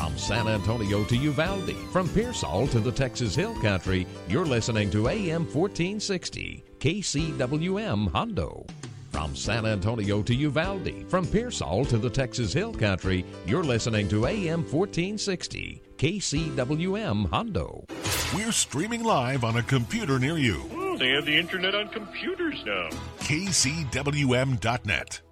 From San Antonio to Uvalde, from Pearsall to the Texas Hill Country, you're listening to AM 1460, KCWM Hondo. From San Antonio to Uvalde, from Pearsall to the Texas Hill Country, you're listening to AM 1460, KCWM Hondo. We're streaming live on a computer near you. Oh, they have the internet on computers now. KCWM.net.